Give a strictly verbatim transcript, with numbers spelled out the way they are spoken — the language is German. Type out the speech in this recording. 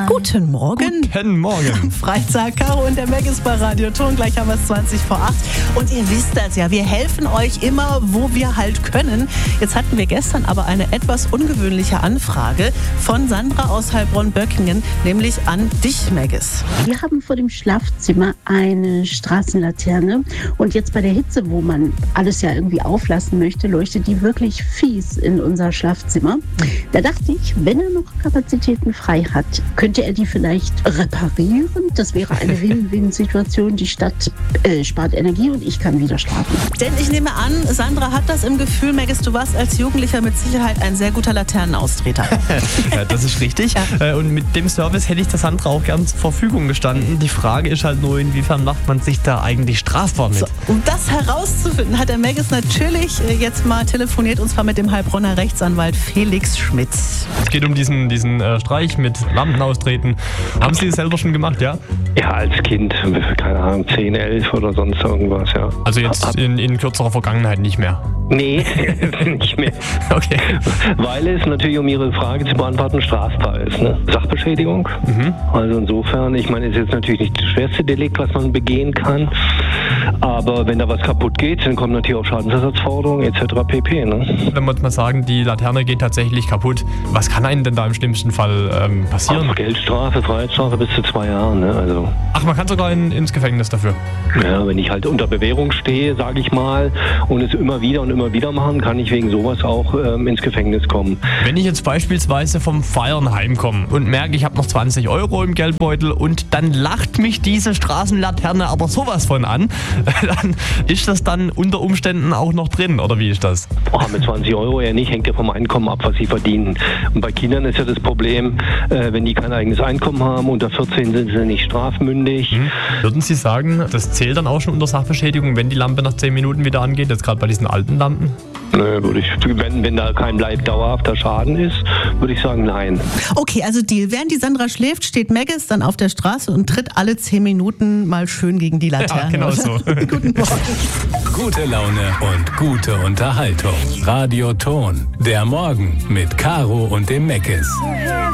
Guten Morgen. Guten Morgen. Freitag, Caro und der Meg ist bei Radio Ton. Gleich haben wir es zwanzig vor acht. Und ihr wisst das ja, wir helfen euch immer, wo wir halt können. Jetzt hatten wir gestern aber eine etwas ungewöhnliche Anfrage von Sandra aus Heilbronn-Böckingen, nämlich an dich, Megis. Wir haben vor dem Schlafzimmer eine Straßenlaterne und jetzt bei der Hitze, wo man alles ja irgendwie auflassen möchte, leuchtet die wirklich fies in unser Schlafzimmer. Da dachte ich, wenn er noch Kapazitäten frei hat, könnte er die vielleicht reparieren? Das wäre eine Win-Win-Situation. Die Stadt äh, spart Energie und ich kann wieder schlafen. Denn ich nehme an, Sandra hat das im Gefühl, Megis, du warst als Jugendlicher mit Sicherheit ein sehr guter Laternenaustreter. Ja, das ist richtig. Ja. Und mit dem Service hätte ich der Sandra auch gern zur Verfügung gestanden. Die Frage ist halt nur, inwiefern macht man sich da eigentlich strafbar mit? So, um das herauszufinden, hat der Megis natürlich jetzt mal telefoniert, und zwar mit dem Heilbronner Rechtsanwalt Felix Schmitz. Es geht um diesen, diesen äh, Streich mit Lampen austreten. Haben Sie das selber schon gemacht, ja? Ja, als Kind, keine Ahnung, zehn, elf oder sonst irgendwas, ja. Also jetzt in, in kürzerer Vergangenheit nicht mehr? Nee, nicht mehr. Okay. Weil es natürlich, um Ihre Frage zu beantworten, strafbar ist. Ne? Sachbeschädigung. Mhm. Also insofern, ich meine, es ist jetzt natürlich nicht das schwerste Delikt, was man begehen kann. Aber wenn da was kaputt geht, dann kommt natürlich auch Schadensersatzforderungen et cetera pp. Ne? Wenn wir jetzt mal sagen, die Laterne geht tatsächlich kaputt, was kann einem denn da im schlimmsten Fall ähm, passieren? Ach, Geldstrafe, Freiheitsstrafe bis zu zwei Jahren. Ne? Also. Ach, man kann sogar in, ins Gefängnis dafür? Ja, wenn ich halt unter Bewährung stehe, sage ich mal, und es immer wieder und immer wieder machen, kann ich wegen sowas auch ähm, ins Gefängnis kommen. Wenn ich jetzt beispielsweise vom Feiern heimkomme und merke, ich habe noch zwanzig Euro im Geldbeutel und dann lacht mich diese Straßenlaterne aber sowas von an, dann ist das dann unter Umständen auch noch drin, oder wie ist das? Oh, mit zwanzig Euro eher nicht, hängt ja vom Einkommen ab, was sie verdienen. Und bei Kindern ist ja das Problem, äh, wenn die kein eigenes Einkommen haben, unter vierzehn sind sie nicht strafmündig. Hm. Würden Sie sagen, das zählt dann auch schon unter Sachbeschädigung, wenn die Lampe nach zehn Minuten wieder angeht, jetzt gerade bei diesen alten Lampen? Nö, würde ich, wenn, wenn da kein bleib dauerhafter Schaden ist, würde ich sagen, nein. Okay, also Deal. Während die Sandra schläft, steht Megis dann auf der Straße und tritt alle zehn Minuten mal schön gegen die Laterne. Ja, genau so. Guten Morgen. Gute Laune und gute Unterhaltung. Radio Ton. Der Morgen mit Caro und dem Megis.